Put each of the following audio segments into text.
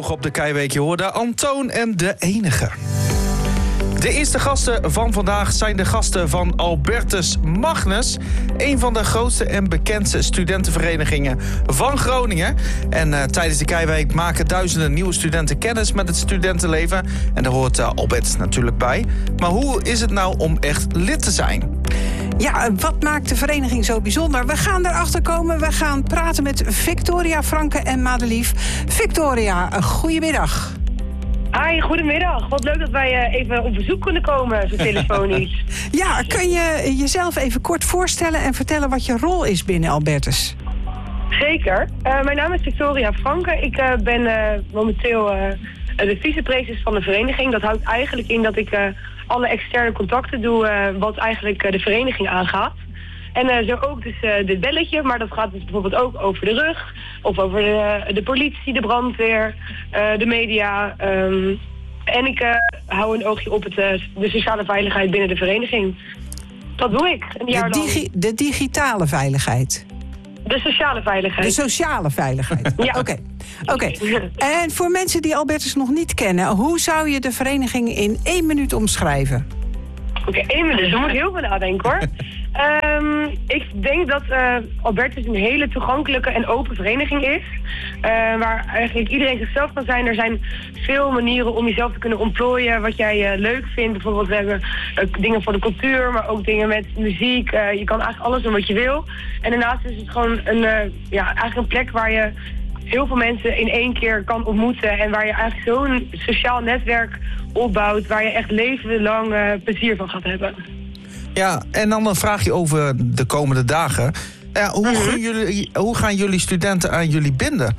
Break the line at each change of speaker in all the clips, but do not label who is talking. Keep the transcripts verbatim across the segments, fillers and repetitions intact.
morgen op de Keiweek. Je hoorde Antoon en de enige. De eerste gasten van vandaag zijn de gasten van Albertus Magnus. Een van de grootste en bekendste studentenverenigingen van Groningen. En uh, tijdens de Keiweek maken duizenden nieuwe studenten kennis met het studentenleven. En daar hoort uh, Albertus natuurlijk bij. Maar hoe is het nou om echt lid te zijn?
Ja, wat maakt de vereniging zo bijzonder? We gaan erachter komen. We gaan praten met Victoria Franke en Madelief. Victoria, goedemiddag.
Hi, goedemiddag. Wat leuk dat wij uh, even op bezoek kunnen komen, zo telefonisch.
Ja, kun je jezelf even kort voorstellen en vertellen wat je rol is binnen Albertus?
Zeker. Uh, mijn naam is Victoria Franke. Ik uh, ben uh, momenteel uh, de vicepresident van de vereniging. Dat houdt eigenlijk in dat ik uh, alle externe contacten doe uh, wat eigenlijk uh, de vereniging aangaat. En uh, zo ook dus uh, dit belletje, maar dat gaat dus bijvoorbeeld ook over de rug, of over de, de politie, de brandweer, uh, de media. Um, en ik uh, hou een oogje op het, uh, de sociale veiligheid binnen de vereniging. Dat doe ik een jaar
de, digi- de digitale veiligheid?
De sociale veiligheid.
De sociale veiligheid, ja. Oké. Okay. Okay. En voor mensen die Albertus nog niet kennen, hoe zou je de vereniging in één minuut omschrijven?
Oké, okay, één minuut. Daar moet ik heel veel nadenken hoor. Um, ik denk dat uh, Albertus een hele toegankelijke en open vereniging is. Uh, waar eigenlijk iedereen zichzelf kan zijn. Er zijn veel manieren om jezelf te kunnen ontplooien wat jij uh, leuk vindt. Bijvoorbeeld we hebben uh, dingen voor de cultuur, maar ook dingen met muziek. Uh, je kan eigenlijk alles doen wat je wil. En daarnaast is het gewoon een, uh, ja, eigenlijk een plek waar je heel veel mensen in één keer kan ontmoeten. En waar je eigenlijk zo'n sociaal netwerk opbouwt waar je echt levenlang uh, plezier van gaat hebben.
Ja, en dan een vraagje over de komende dagen. Ja, hoe,
mm-hmm.
gaan jullie, hoe gaan jullie studenten aan jullie binden?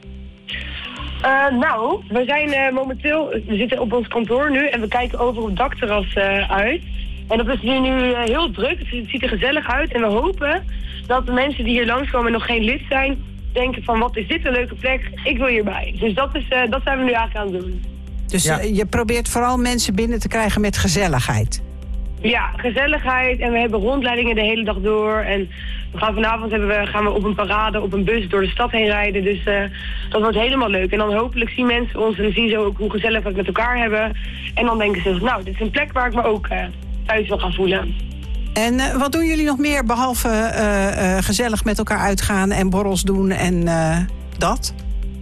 Uh, nou, we zijn uh, momenteel, we zitten op ons kantoor nu en we kijken over op het dakterras uh, uit. En dat is nu, nu uh, heel druk, het ziet er gezellig uit. En we hopen dat de mensen die hier langskomen en nog geen lid zijn, denken van wat is dit een leuke plek, ik wil hierbij. Dus dat, is, uh, dat zijn we nu eigenlijk aan het doen.
Dus ja. uh, je probeert vooral mensen binnen te krijgen met gezelligheid?
Ja, gezelligheid en we hebben rondleidingen de hele dag door. En we gaan vanavond hebben we, gaan we op een parade, op een bus door de stad heen rijden. Dus uh, dat wordt helemaal leuk. En dan hopelijk zien mensen ons en zien ze ook hoe gezellig we het met elkaar hebben. En dan denken ze, nou, dit is een plek waar ik me ook uh, thuis wil gaan voelen.
En uh, wat doen jullie nog meer behalve uh, uh, gezellig met elkaar uitgaan en borrels doen en uh, dat?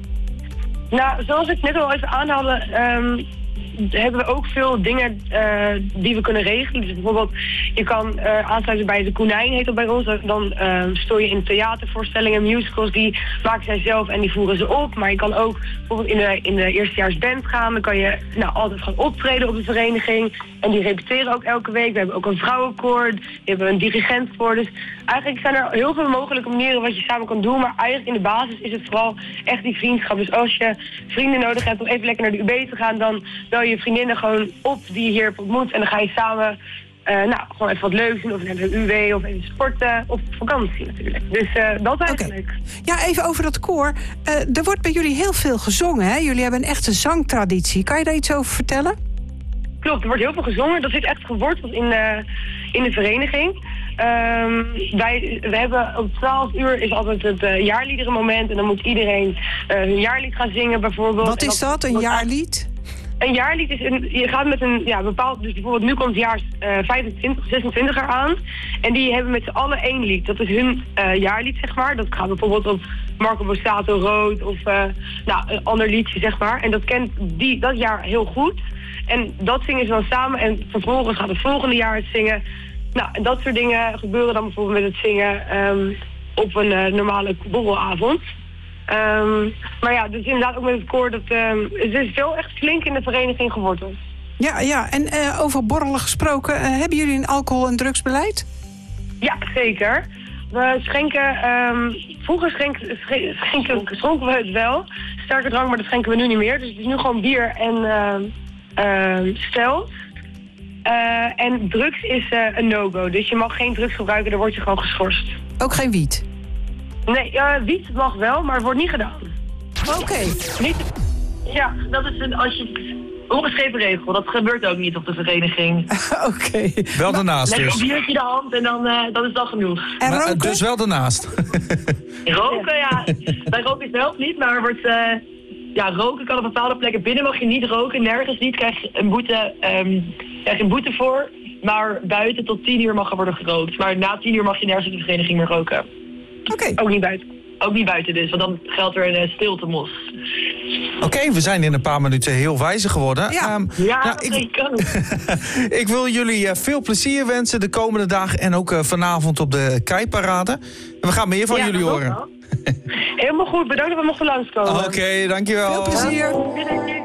Nou, zoals ik net al even aanhaalde, um, hebben we ook veel dingen uh, die we kunnen regelen. Dus bijvoorbeeld, je kan uh, aansluiten bij de Konijn, heet dat bij ons. Dan uh, stoor je in theatervoorstellingen, musicals, die maken zij zelf en die voeren ze op. Maar je kan ook bijvoorbeeld in de, in de eerstejaarsband gaan. Dan kan je nou, altijd gaan optreden op de vereniging. En die repeteren ook elke week. We hebben ook een vrouwenkoor, we hebben een dirigent voor. Dus eigenlijk zijn er heel veel mogelijke manieren wat je samen kan doen. Maar eigenlijk in de basis is het vooral echt die vriendschap. Dus als je vrienden nodig hebt om even lekker naar de U B te gaan, dan bel je vriendinnen gewoon op die je hier hebt ontmoet. En dan ga je samen uh, nou, gewoon even wat leuks doen. Of naar de U W of even sporten. Of vakantie natuurlijk. Dus uh, dat eigenlijk.
Okay. Ja, even over dat koor. Uh, er wordt bij jullie heel veel gezongen, hè? Jullie hebben een echte zangtraditie. Kan je daar iets over vertellen?
Klopt, er wordt heel veel gezongen. Dat zit echt geworteld in de, in de vereniging. Um, wij we hebben om twaalf uur is altijd het uh, jaarliederenmoment. En dan moet iedereen uh, hun jaarlied gaan zingen bijvoorbeeld.
Wat is dat, een jaarlied?
Een jaarlied is, een, je gaat met een ja, bepaald, dus bijvoorbeeld nu komt het jaar uh, vijfentwintig, zesentwintig eraan. En die hebben met z'n allen één lied. Dat is hun uh, jaarlied, zeg maar. Dat gaat bijvoorbeeld op Marco Borsato Rood of uh, nou, een ander liedje, zeg maar. En dat kent die, dat jaar heel goed. En dat zingen ze dan samen en vervolgens gaat het volgende jaar het zingen. Nou, en dat soort dingen gebeuren dan bijvoorbeeld met het zingen um, op een uh, normale borrelavond. Um, maar ja, dus inderdaad ook met het koor, dat, um, het is wel echt flink in de vereniging geworteld.
Ja, ja. En uh, over borrelen gesproken, uh, hebben jullie een alcohol- en drugsbeleid?
Ja, zeker. We schenken, um, vroeger schenken, schenken, schonken we het wel, sterke drank, maar dat schenken we nu niet meer. Dus het is nu gewoon bier en uh, uh, stel. Uh, en drugs is uh, een no-go, dus je mag geen drugs gebruiken, dan word je gewoon geschorst.
Ook geen wiet?
Nee, uh, wiet mag wel, maar het wordt niet gedaan.
Oké. Okay.
Niet. Ja, dat is een, als je, ongeschreven regel. Dat gebeurt ook niet op de vereniging.
Oké. Okay.
Wel daarnaast dus.
Lekker een biertje in de hand en dan, uh, dan is dat genoeg.
En
maar,
roken?
Dus wel daarnaast.
Roken, ja. Bij roken is het helpt niet, maar wordt, uh, ja, roken kan op bepaalde plekken. Binnen mag je niet roken, nergens niet. Krijg je een boete, um, krijg je een boete voor. Maar buiten tot tien uur mag er worden gerookt. Maar na tien uur mag je nergens in de vereniging meer roken.
Oké. Okay.
Ook niet buiten. Ook niet buiten dus, want dan geldt er een uh, stiltemos.
Oké, okay, we zijn in een paar minuten heel wijzer geworden.
Ja, um, ja nou, ik, ik kan.
Ik wil jullie uh, veel plezier wensen de komende dagen en ook uh, vanavond op de Keiparade. En we gaan meer van ja, jullie horen.
Helemaal goed, bedankt dat we mochten langskomen.
Oké, okay, dankjewel.
Veel plezier.